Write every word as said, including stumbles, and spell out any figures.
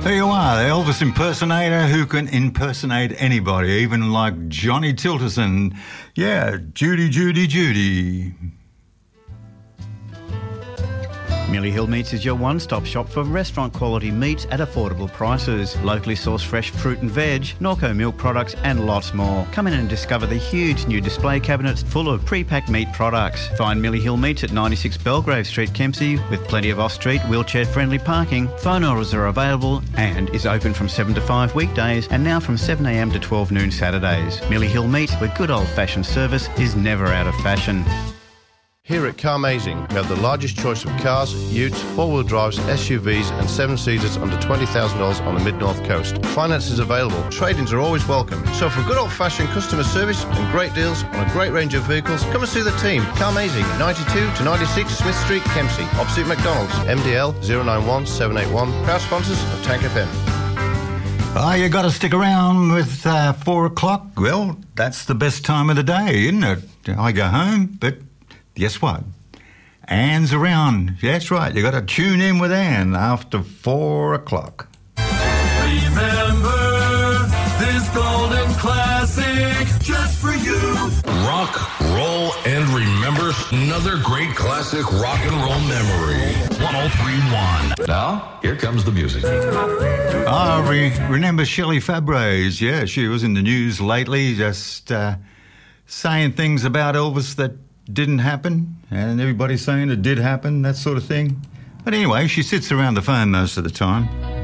There you are, the Elvis impersonator who can impersonate anybody, even like Johnny Tilterson. Yeah, Judy, Judy, Judy. Millie Hill Meats is your one-stop shop for restaurant-quality meats at affordable prices. Locally sourced fresh fruit and veg, Norco milk products and lots more. Come in and discover the huge new display cabinets full of pre-packed meat products. Find Millie Hill Meats at ninety-six Belgrave Street, Kempsey, with plenty of off-street, wheelchair-friendly parking. Phone orders are available and is open from seven to five weekdays and now from seven a m to twelve noon Saturdays. Millie Hill Meats, where good old-fashioned service is never out of fashion. Here at Carmazing, we have the largest choice of cars, utes, four-wheel drives, S U Vs and seven-seaters under twenty thousand dollars on the mid-north coast. Finance is available. Trade-ins are always welcome. So for good old-fashioned customer service and great deals on a great range of vehicles, come and see the team. Carmazing, ninety-two to ninety-six Smith Street, Kempsey, opposite McDonald's. M D L zero nine one seven eight one. Proud sponsors of Tank F M. Oh, you got to stick around with uh, four o'clock. Well, that's the best time of the day, isn't it? I go home, but guess what? Anne's around. That's right. You got to tune in with Anne after four o'clock. Remember this golden classic just for you. Rock, roll, and remember another great classic rock and roll memory. one oh three point one. Now, here comes the music. I re- remember Shelley Fabares. Yeah, she was in the news lately, just uh, saying things about Elvis that didn't happen, and everybody's saying it did happen, that sort of thing. But anyway, she sits around the phone most of the time.